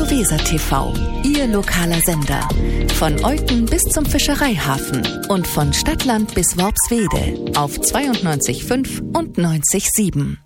Radio Weser TV, Ihr lokaler Sender. Von Olten bis zum Fischereihafen und von Stadtland bis Worpswede auf 92,5 und 90,7.